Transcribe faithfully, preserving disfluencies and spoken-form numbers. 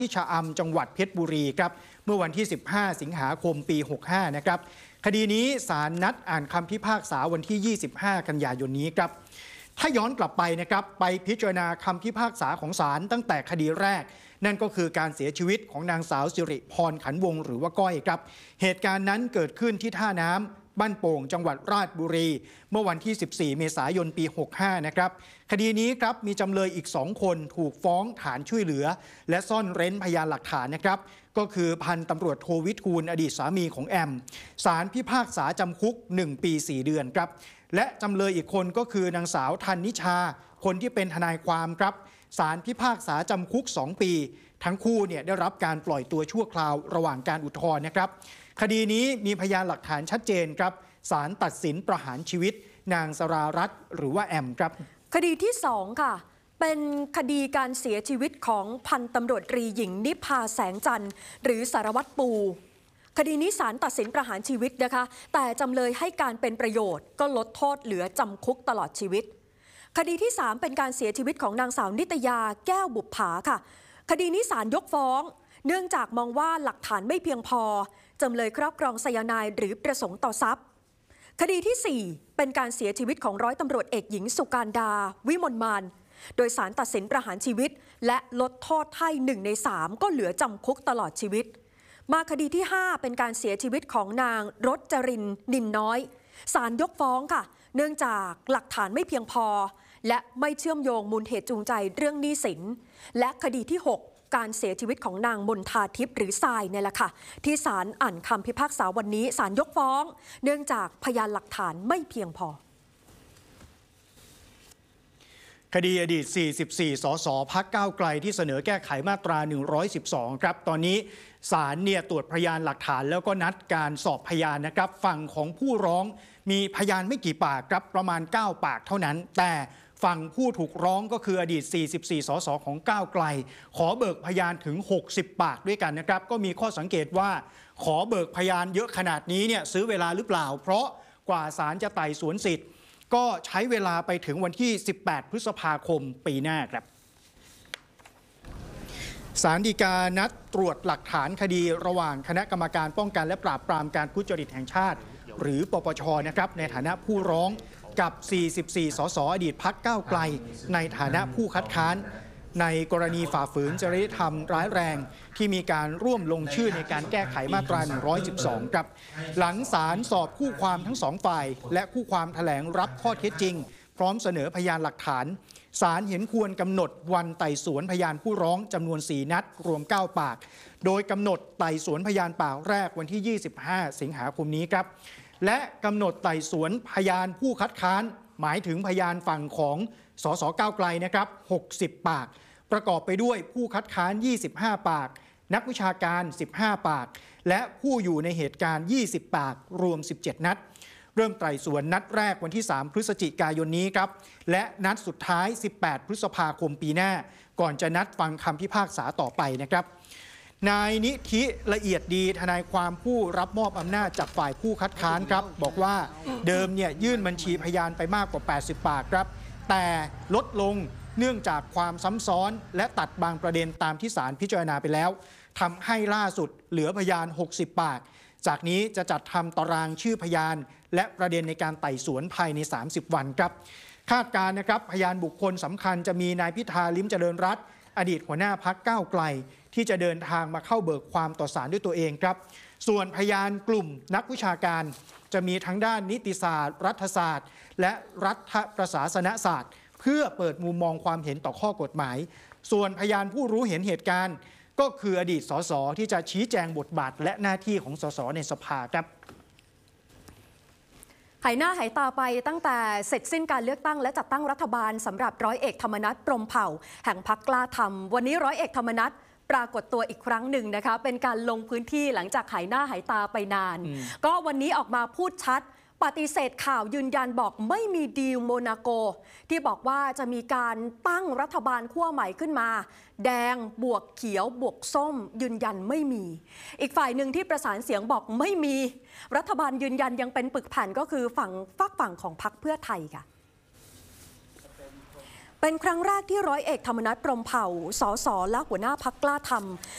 ที่ชะอำจังหวัดเพชรบุรีครับเมื่อวันที่สิบห้าสิงหาคมปีหกห้านะครับคดีนี้ศาลนัดอ่านคำพิพากษาวันที่ยี่สิบห้ากันยายนนี้ครับถ้าย้อนกลับไปนะครับไปพิจารณาคำพิพากษาของศาลตั้งแต่คดีแรกนั่นก็คือการเสียชีวิตของนางสาวสิริพรขันวงศ์หรือว่าก้อยครับเหตุการณ์นั้นเกิดขึ้นที่ท่าน้ำบ้านโป่งจังหวัดราชบุรีเมื่อวันที่สิบสี่เมษายนปีหกห้านะครับคดีนี้ครับมีจำเลยอีกสองคนถูกฟ้องฐานช่วยเหลือและซ่อนเร้นพยานหลักฐานนะครับก็คือพันตำรวจโทวิทูลอดีตสามีของแอมศาลพิพากษาจำคุกหนึ่งปีสี่เดือนครับและจำเลยอีกคนก็คือนางสาวธันนิชาคนที่เป็นทนายความครับศาลพิพากษาจำคุกสองปีทั้งคู่เนี่ยได้รับการปล่อยตัวชั่วคราวระหว่างการอุทธรณ์นะครับคดีนี้มีพยานหลักฐานชัดเจนครับศาลตัดสินประหารชีวิตนางสรารัตน์หรือว่าแอมครับคดีที่สองค่ะเป็นคดีการเสียชีวิตของพันตำรวจตรีหญิงนิพาแสงจันทร์หรือสารวัตรปูคดีนี้ศาลตัดสินประหารชีวิตนะคะแต่จำเลยให้การเป็นประโยชน์ก็ลดโทษเหลือจำคุกตลอดชีวิตคดีที่สามเป็นการเสียชีวิตของนางสาวนิตยาแก้วบุปผาค่ะคดีนี้ศาลยกฟ้องเนื่องจากมองว่าหลักฐานไม่เพียงพอจำเลยครอบครองไซยาไนด์หรือประสงค์ต่อทรัพย์คดีที่สี่เป็นการเสียชีวิตของร้อยตำรวจเอกหญิงสุการดาวิมลมานโดยศาลตัดสินประหารชีวิตและลดโทษให้หนึ่งในสามก็เหลือจำคุกตลอดชีวิตมาคดีที่ห้าเป็นการเสียชีวิตของนางรจรินนินน้อยศาลยกฟ้องค่ะเนื่องจากหลักฐานไม่เพียงพอและไม่เชื่อมโยงมูลเหตุจูงใจเรื่องหนี้สินและคดีที่หกการเสียชีวิตของนางมนทาทิพย์หรือทรายเนี่ยแหละค่ะที่ศาลอ่านคำพิพากษาวันนี้ศาลยกฟ้องเนื่องจากพยานหลักฐานไม่เพียงพอคดีอดีตสี่สิบสี่สสพรรคก้าวไกลที่เสนอแก้ไขมาตราหนึ่งร้อยสิบสองครับตอนนี้ศาลเนี่ยตรวจพยานหลักฐานแล้วก็นัดการสอบพยานนะครับฝั่งของผู้ร้องมีพยานไม่กี่ปากครับประมาณเก้าปากเท่านั้นแต่ฝั่งผู้ถูกร้องก็คืออดีตสี่สิบสี่สสของก้าวไกลขอเบิกพยานถึงหกสิบปากด้วยกันนะครับก็มีข้อสังเกตว่าขอเบิกพยานเยอะขนาดนี้เนี่ยซื้อเวลาหรือเปล่าเพราะกว่าศาลจะไต่สวนสิทธิ์ก็ใช้เวลาไปถึงวันที่สิบแปดพฤษภาคมปีหน้าครับศาลฎีกานัดตรวจหลักฐานคดีระหว่างคณะกรรมการป้องกันและปราบปรามการทุจริตแห่งชาติหรือปปช.นะครับในฐานะผู้ร้องกับสี่สิบสี่สสอดีตพรรคก้าวไกลในฐานะผู้คัดค้านในกรณีฝ่าฝืนจริยธรรมร้ายแรงที่มีการร่วมลงชื่อในการแก้ไขมาตราหนึ่งร้อยสิบสองครับหลังศาลสอบคู่ความทั้งสองฝ่ายและคู่ความแถลงรับข้อเท็จจริงพร้อมเสนอพยานหลักฐานศาลเห็นควรกำหนดวันไต่สวนพยานผู้ร้องจำนวนสี่นัดรวมเก้าปากโดยกำหนดไต่สวนพยานปากแรกวันที่ยี่สิบห้าสิงหาคมนี้ครับและกำหนดไต่สวนพยานผู้คัดค้านหมายถึงพยานฝั่งของสสก้าวไกลนะครับหกสิบปากประกอบไปด้วยผู้คัดค้านยี่สิบห้าปากนักวิชาการสิบห้าปากและผู้อยู่ในเหตุการณ์ยี่สิบปากรวมสิบเจ็ดนัดเริ่มไต่สวนนัดแรกวันที่สามพฤศจิกายนนี้ครับและนัดสุดท้ายสิบแปดพฤษภาคมปีหน้าก่อนจะนัดฟังคำพิพากษาต่อไปนะครับนายนิธิละเอียดดีทนายความผู้รับมอบอำนาจจากฝ่ายผู้คัดค้านครับบอกว่าเดิมเนี่ยยื่นบัญชีพยานไปมากกว่าแปดสิบปากครับแต่ลดลงเนื่องจากความซ้ำซ้อนและตัดบางประเด็นตามที่ศาลพิจารณาไปแล้วทำให้ล่าสุดเหลือพยานหกสิบปากจากนี้จะจัดทำตารางชื่อพยานและประเด็นในการไต่สวนภายในสามสิบวันครับคาดการณ์นะครับพยานบุคคลสำคัญจะมีนายพิธาลิ้มเจริญรัตน์อดีตหัวหน้าพรรคก้าวไกลที่จะเดินทางมาเข้าเบิกความต่อศาลด้วยตัวเองครับส่วนพยานกลุ่มนักวิชาการจะมีทั้งด้านนิติศาสตร์รัฐศาสตร์และรัฐประศาสนศาสตร์เพื่อเปิดมุมมองความเห็นต่อข้อกฎหมายส่วนพยานผู้รู้เห็นเหตุการณ์ก็คืออดีตสสที่จะชี้แจงบทบาทและหน้าที่ของสสในสภาครับหายหน้าหายตาไปตั้งแต่เสร็จสิ้นการเลือกตั้งและจัดตั้งรัฐบาลสำหรับร้อยเอกธรรมนัส พรหมเผ่าแห่งพรรคกล้าธรรมวันนี้ร้อยเอกธรรมนัสปรากฏตัวอีกครั้งหนึ่งนะคะเป็นการลงพื้นที่หลังจากหายหน้าหายตาไปนานก็วันนี้ออกมาพูดชัดปฏิเสธข่าวยืนยันบอกไม่มีดีลโมนาโกที่บอกว่าจะมีการตั้งรัฐบาลขั้วใหม่ขึ้นมาแดงบวกเขียวบวกส้มยืนยันไม่มีอีกฝ่ายหนึ่งที่ประสานเสียงบอกไม่มีรัฐบาลยืนยันยังเป็นปึกแผ่นก็คือฝั่งฝักฝั่งของพรรคเพื่อไทยค่ะเป็นครั้งแรกที่ร้อยเอกธรรมนัฐพรหมเผ่า สสและหัวหน้าพักกล้าท